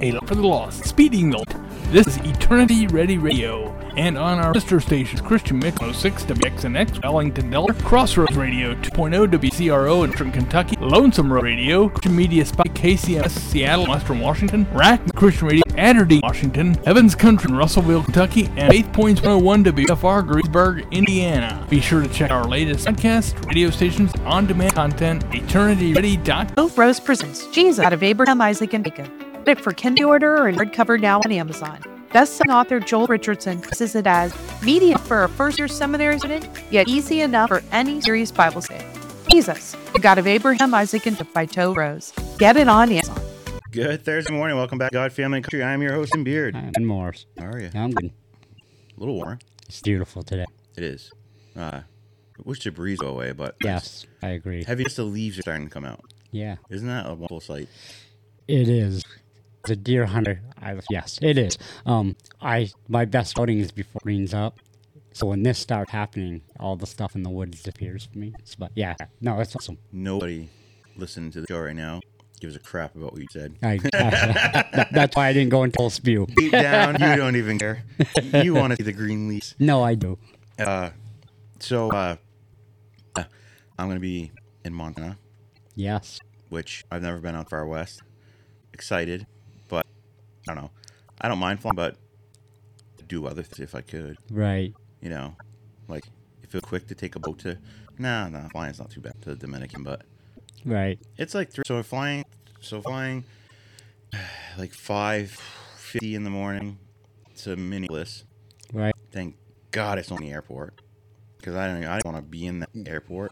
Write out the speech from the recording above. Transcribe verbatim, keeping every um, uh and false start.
A Light for the Lost, Speeding the Light. This is Eternity Ready Radio, and on our sister stations, Christian Mix one oh six W X N X, Wellington, Delaware, Crossroads Radio two point oh W C R O in Eastern Kentucky, Lonesome Road Radio, Christian Media Spy, K C M S, Seattle, Western Washington, Rack Christian Radio, Adderley, Washington, Evans Country in Russellville, Kentucky, and Faith Points one oh one W F R, Greensburg, Indiana. Be sure to check our latest podcast, radio stations, on-demand content, eternity ready dot com. Hope Rose presents Jesus out of Abraham, Isaac, and Jacob. It for Kindle order and hardcover now on Amazon. Best-selling author Joel Richardson says it as medium for a first-year seminary student, yet easy enough for any serious Bible study. Jesus, the God of Abraham, Isaac, and Jacob by Joe Rose. Get it on Amazon. Good Thursday morning. Welcome back to God, Family, and Country. I'm your host, and Beard. I'm Morris. How are you? I'm good. A little warm. It's beautiful today. It is. Uh, I wish the breeze go away, but Yes, I agree. heavy as the leaves are starting to come out. Yeah, Isn't that a wonderful sight? it is. As a deer hunter, I, yes, it is. Um, I my best outing is before it greens up. So when this starts happening, all the stuff in the woods disappears for me. It's, but yeah, no, it's awesome. Nobody listening to the show right now gives a crap about what you said. I, I, that, that's why I didn't go into full spew. Deep down, you don't even care. You want to see the green leaves. No, I do. Uh, so uh, uh, I'm going to be in Montana, Yes. which I've never been out far west. Excited, but I don't know. I don't mind flying, but I'd do other things if I could. Right. You know, like if it's quick to take a boat to, nah, nah, flying's not too bad to the Dominican, but Right. it's like three. So flying, so flying, like five fifty in the morning to Minneapolis. Right. Thank God it's on the airport, because I don't, I don't want to be in that airport